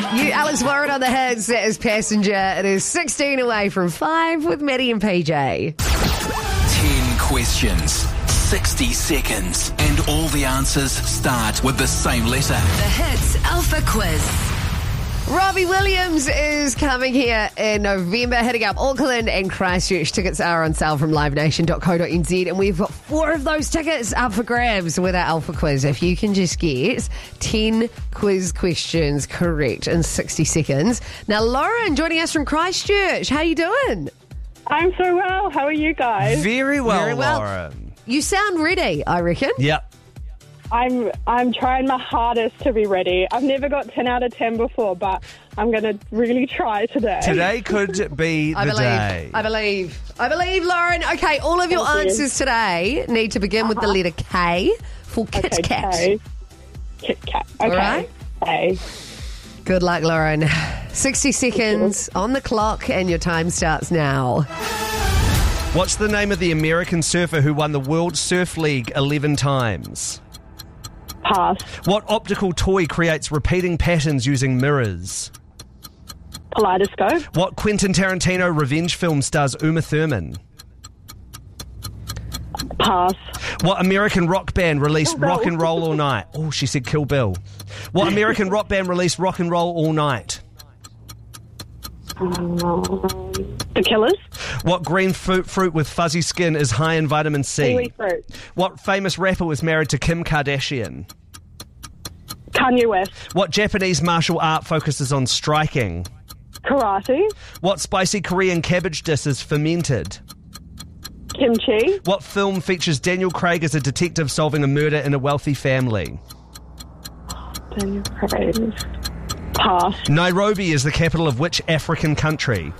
You, Alex Warren on the hits. That is Passenger. It is 16 away from 5 with Maddie and PJ. 10 questions, 60 seconds, and all the answers start with the same letter. The Hits Alpha Quiz. Robbie Williams is coming here in November, hitting up Auckland and Christchurch. Tickets are on sale from livenation.co.nz, and we've got 4 of those tickets up for grabs with our Alpha Quiz. If you can just get 10 quiz questions correct in 60 seconds. Now, Lauren joining us from Christchurch. How you doing? I'm so well. How are you guys? Very well, Very well. Lauren. You sound ready, I reckon. Yep. I'm trying my hardest to be ready. I've never got 10 out of 10 before, but I'm going to really try today. Today could be the day. I believe, Lauren. Okay, all of your Thank you. answers today need to begin with the letter K for Kit Kat. K. Kit Kat. Okay. All right. K. Good luck, Lauren. 60 seconds on the clock, and your time starts now. What's the name of the American surfer who won the World Surf League 11 times? Pass. What optical toy creates repeating patterns using mirrors? Kaleidoscope. What Quentin Tarantino revenge film stars Uma Thurman? Pass. What American rock band released Bill. Rock and Roll All Night? Oh, she said Kill Bill. What American rock band released Rock and Roll All Night? The Killers. What green fruit with fuzzy skin is high in vitamin C? Kiwi fruit. What famous rapper was married to Kim Kardashian? Kanye West. What Japanese martial art focuses on striking? Karate. What spicy Korean cabbage dish is fermented? Kimchi. What film features Daniel Craig as a detective solving a murder in a wealthy family? Daniel Craig. Pass. Nairobi is the capital of which African country?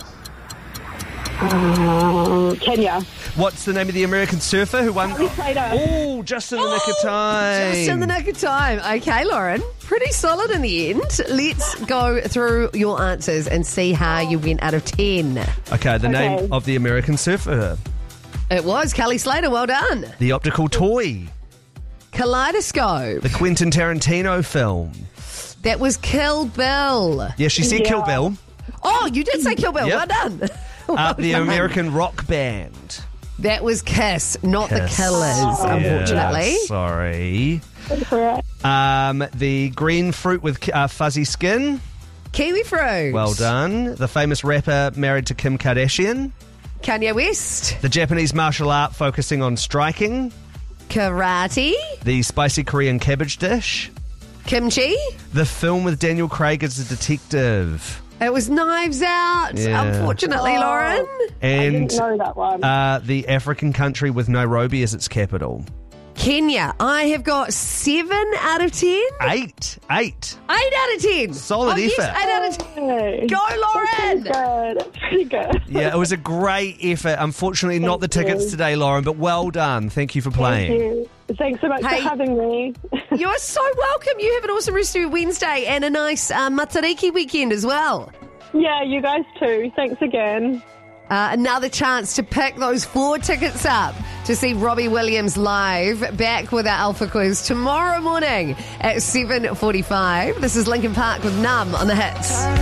Kenya. What's the name of the American surfer who won? Slater. Oh, just in the nick of time. Just in the nick of time. Okay, Lauren. Pretty solid in the end. Let's go through your answers and see how you went out of 10. Okay, the name Okay. of the American surfer. It was Kelly Slater. Well done. The optical toy. Kaleidoscope. The Quentin Tarantino film. That was Kill Bill. Yeah, she said Kill Yeah. Bill. Oh, you did say Kill Bill. Yep. Well done. The American rock band. That was Kiss, not the Kiss. Killers, unfortunately. Yeah, sorry. Correct. The green fruit with fuzzy skin. Kiwi fruit. Well done. The famous rapper married to Kim Kardashian. Kanye West. The Japanese martial art focusing on striking. Karate. The spicy Korean cabbage dish. Kimchi. The film with Daniel Craig as a detective. It was Knives Out, Yeah. unfortunately, Oh. Lauren. I And didn't know that one. the African country with Nairobi as its capital. Kenya. I have got 7 out of 10. 8. 8. 8 out of 10. Solid Yes, effort. 8 out of 10. Hey. Go, Lauren. That's pretty good. That's pretty good. Yeah, it was a great effort. Unfortunately, not the Thank tickets you. today, Lauren, but well done. Thank you for playing. Thank you. Thanks so much Hey. for having me. You're so welcome. You have an awesome rest of your Wednesday and a nice Matariki weekend as well. Yeah, you guys too. Thanks again. Another chance to pick those 4 tickets up to see Robbie Williams live, back with our Alpha Quiz tomorrow morning at 7:45. This is Linkin Park with Numb on the Hits.